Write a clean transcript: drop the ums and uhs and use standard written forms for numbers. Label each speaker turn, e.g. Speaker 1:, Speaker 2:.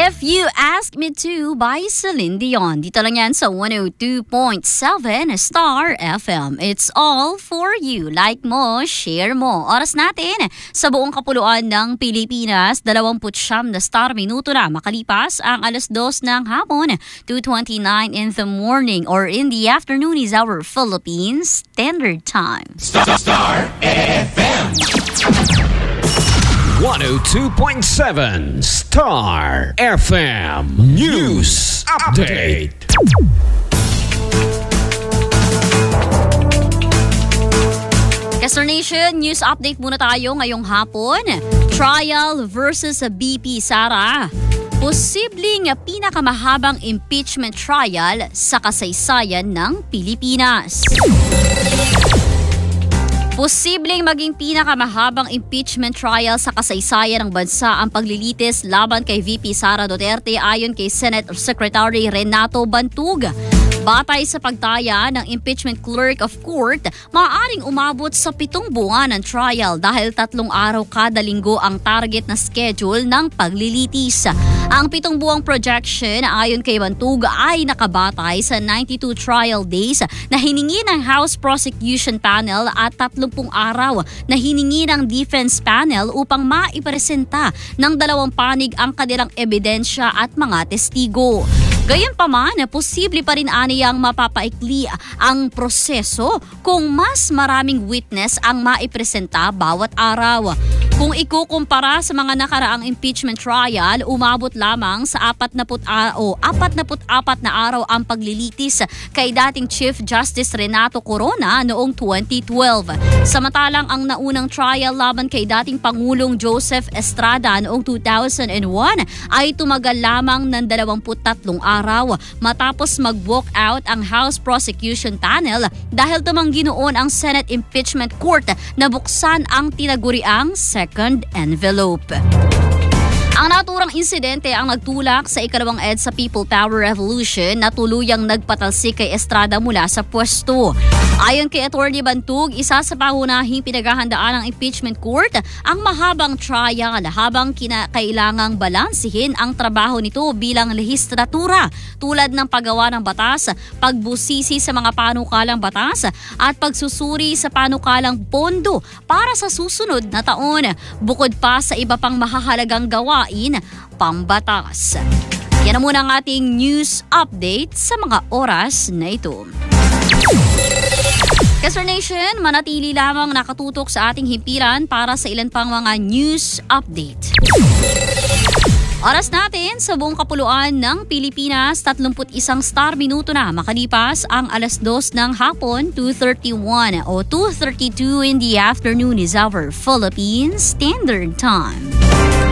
Speaker 1: If You Ask Me To by Celine Dion. Dito lang yan sa 102.7 Star FM. It's all for you. Like mo, share mo. Oras natin sa buong kapuluan ng Pilipinas, 29 na star minuto na makalipas ang alas 2 ng hapon, 2:29 in the morning or in the afternoon is our Philippines Standard Time.
Speaker 2: Star FM 102.7 Star FM News Update.
Speaker 1: Kester Nation, news update muna tayo ngayong hapon. Trial versus BP Sara. Posibleng pinakamahabang impeachment trial sa kasaysayan ng Pilipinas. Posibleng maging pinakamahabang impeachment trial sa kasaysayan ng bansa ang paglilitis laban kay VP Sara Duterte ayon kay Senate Secretary Renato Bantug. Batay sa pagtaya ng impeachment clerk of court, maaaring umabot sa 7 buwan ng trial dahil 3 araw kada linggo ang target na schedule ng paglilitis. Ang 7 buwang projection ayon kay Bantug ay nakabatay sa 92 trial days na hiningi ng House Prosecution Panel at 30 araw na hiningi ng Defense Panel upang maipresenta ng 2 panig ang kanilang ebidensya at mga testigo. Gayunpaman, posible pa rin aniyang mapapaikli ang proseso kung mas maraming witness ang maipresenta bawat araw. Kung ikukumpara sa mga nakaraang impeachment trial, umabot lamang sa 44 na araw ang paglilitis kay dating Chief Justice Renato Corona noong 2012. Samantalang ang naunang trial laban kay dating Pangulong Joseph Estrada noong 2001 ay tumagal lamang ng 23 araw matapos mag-walk out ang House Prosecution Panel dahil tumanggi noon ang Senate Impeachment Court na buksan ang tinaguriang second envelope. Ang naturang insidente ang nagtulak sa ikalawang EDSA People Power Revolution na tuluyang nagpatalsik kay Estrada mula sa pwesto. Ayon kay Atty. Bantug, isa sa pangunahing pinaghahandaan ng impeachment court ang mahabang trial habang kinakailangang balansihin ang trabaho nito bilang lehislatura tulad ng paggawa ng batas, pagbusisi sa mga panukalang batas at pagsusuri sa panukalang pondo para sa susunod na taon. Bukod pa sa iba pang mahahalagang gawain pambatas. Yan na muna ang ating news update sa mga oras na ito. Kester Nation, manatili lamang nakatutok sa ating himpilan para sa ilan pang mga news update. Oras natin sa buong kapuluan ng Pilipinas, 31 star minuto na makalipas ang alas 2 ng hapon, 2:31 o 2:32 in the afternoon is our Philippines Standard Time.